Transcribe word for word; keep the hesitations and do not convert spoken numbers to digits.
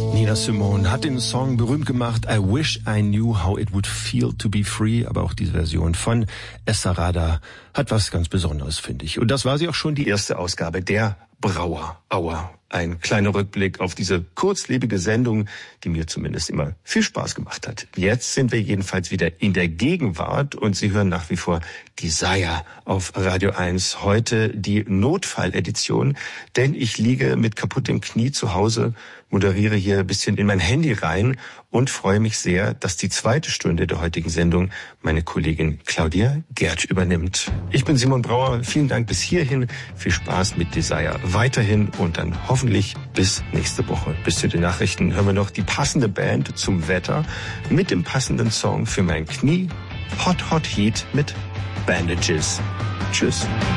Nina Simone hat den Song berühmt gemacht, I Wish I Knew How It Would Feel to Be Free, aber auch diese Version von Essarada hat was ganz Besonderes, finde ich. Und das war sie auch schon, die erste Ausgabe der Brauer Hour. Ein kleiner Rückblick auf diese kurzlebige Sendung, die mir zumindest immer viel Spaß gemacht hat. Jetzt sind wir jedenfalls wieder in der Gegenwart und Sie hören nach wie vor Desire auf Radio eins. Heute die Notfalledition, denn ich liege mit kaputtem Knie zu Hause, moderiere hier ein bisschen in mein Handy rein und freue mich sehr, dass die zweite Stunde der heutigen Sendung meine Kollegin Claudia Gerd übernimmt. Ich bin Simon Brauer, vielen Dank bis hierhin, viel Spaß mit Desire weiterhin und dann hoffentlich bis nächste Woche. Bis zu den Nachrichten hören wir noch die passende Band zum Wetter mit dem passenden Song für mein Knie, Hot Hot Heat mit Bandages. Tschüss.